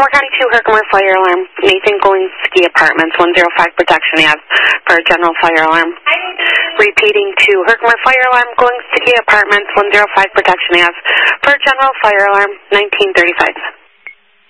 Herkimer County 2, Herkimer Fire Alarm. Nathan Golinsky Apartments, 105 Protection Ave for a general fire alarm. Repeating to Herkimer Fire Alarm, Golinsky Apartments, 105 Protection Ave for a general fire alarm, 1935.